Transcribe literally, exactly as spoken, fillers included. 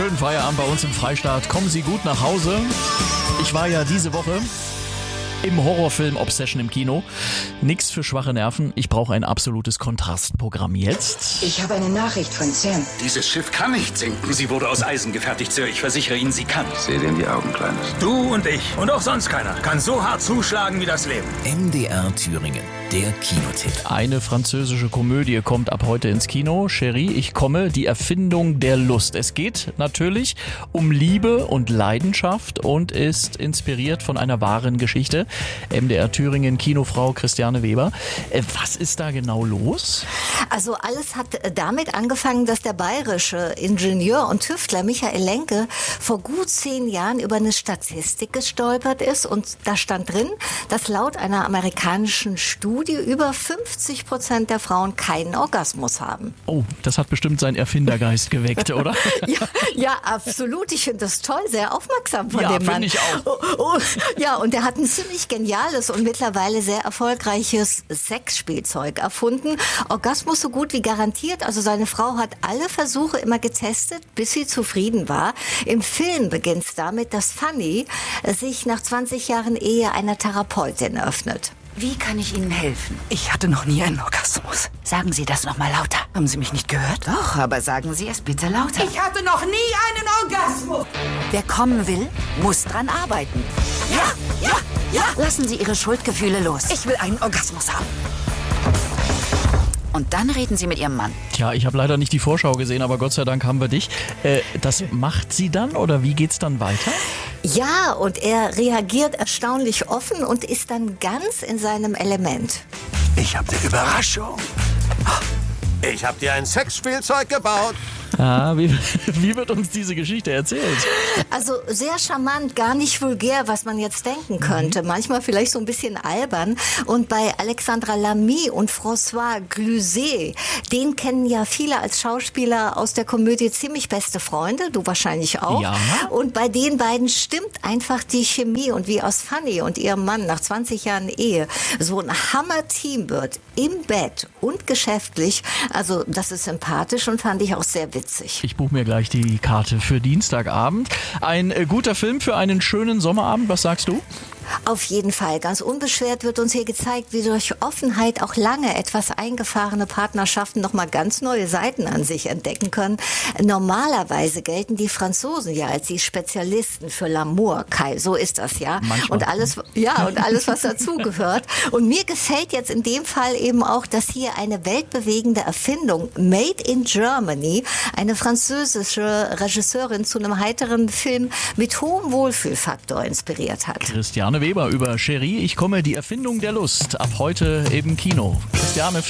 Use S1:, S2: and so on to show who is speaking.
S1: schönen Feierabend bei uns im Freistaat. Kommen Sie gut nach Hause. Ich war ja diese Woche im Horrorfilm Obsession im Kino. Nix für schwache Nerven. Ich brauche ein absolutes Kontrastprogramm jetzt.
S2: Ich habe eine Nachricht von Sam.
S3: Dieses Schiff kann nicht sinken. Sie wurde aus Eisen gefertigt, Sir. Ich versichere Ihnen, sie kann.
S4: Seh dir in die Augen, Kleines.
S3: Du und ich und auch sonst keiner kann so hart zuschlagen wie das Leben.
S5: M D R Thüringen, der Kinotipp.
S1: Eine französische Komödie kommt ab heute ins Kino. Chérie, ich komme, die Erfindung der Lust. Es geht natürlich um Liebe und Leidenschaft und ist inspiriert von einer wahren Geschichte. M D R Thüringen Kinofrau Christiane Weber. Was ist da genau los?
S6: Also alles hat damit angefangen, dass der bayerische Ingenieur und Tüftler Michael Lenke vor gut zehn Jahren über eine Statistik gestolpert ist. Und da stand drin, dass laut einer amerikanischen Studie über fünfzig Prozent der Frauen keinen Orgasmus haben.
S1: Oh, das hat bestimmt seinen Erfindergeist geweckt, oder?
S6: ja, ja, absolut. Ich finde das toll, sehr aufmerksam von
S1: ja,
S6: dem Mann.
S1: Ich auch.
S6: Oh, oh, ja, und er hat ein ziemlich geniales und mittlerweile sehr erfolgreiches Sexspielzeug erfunden. Orgasmus so gut wie garantiert. Also seine Frau hat alle Versuche immer getestet, bis sie zufrieden war. Im Film beginnt es damit, dass Fanny sich nach zwanzig Jahren Ehe einer Therapeutin öffnet.
S2: Wie kann ich Ihnen helfen?
S7: Ich hatte noch nie einen Orgasmus.
S2: Sagen Sie das noch mal lauter.
S7: Haben Sie mich nicht gehört?
S2: Doch, aber sagen Sie es bitte lauter.
S7: Ich hatte noch nie einen Orgasmus.
S2: Wer kommen will, muss dran arbeiten.
S7: Ja, ja, ja.
S2: Lassen Sie Ihre Schuldgefühle los.
S7: Ich will einen Orgasmus haben.
S2: Und dann reden Sie mit Ihrem Mann.
S1: Tja, ich habe leider nicht die Vorschau gesehen, aber Gott sei Dank haben wir dich. Äh, das macht sie dann oder wie geht's dann weiter?
S6: Ja, und er reagiert erstaunlich offen und ist dann ganz in seinem Element.
S8: Ich habe eine Überraschung. Ich habe dir ein Sexspielzeug gebaut.
S1: Ah, wie, wie wird uns diese Geschichte erzählt?
S6: Also sehr charmant, gar nicht vulgär, was man jetzt denken könnte. Mhm. Manchmal vielleicht so ein bisschen albern. Und bei Alexandra Lamy und François Cluzet, den kennen ja viele als Schauspieler aus der Komödie Ziemlich beste Freunde, du wahrscheinlich auch.
S1: Ja.
S6: Und bei den beiden stimmt einfach die Chemie. Und wie aus Fanny und ihrem Mann nach zwanzig Jahren Ehe so ein Hammer-Team wird, im Bett und geschäftlich, also das ist sympathisch und fand ich auch sehr witzig.
S1: Ich buche mir gleich die Karte für Dienstagabend. Ein äh, guter Film für einen schönen Sommerabend, was sagst du?
S6: Auf jeden Fall. Ganz unbeschwert wird uns hier gezeigt, wie durch Offenheit auch lange etwas eingefahrene Partnerschaften nochmal ganz neue Seiten an sich entdecken können. Normalerweise gelten die Franzosen ja als die Spezialisten für L'amour, Kai. So ist das ja.
S1: Manchmal.
S6: Und alles, ja, und alles, was dazugehört. Und mir gefällt jetzt in dem Fall eben auch, dass hier eine weltbewegende Erfindung, Made in Germany, eine französische Regisseurin zu einem heiteren Film mit hohem Wohlfühlfaktor inspiriert hat.
S1: Christiane Weber über Chérie, ich komme, die Erfindung der Lust. Ab heute im Kino. Christiane,